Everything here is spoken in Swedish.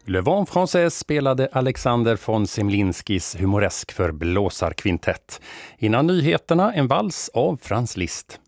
Le Vent Français spelade Alexander von Semlinskis humoresk för blåsarkvintett. Innan nyheterna en vals av Frans Liszt.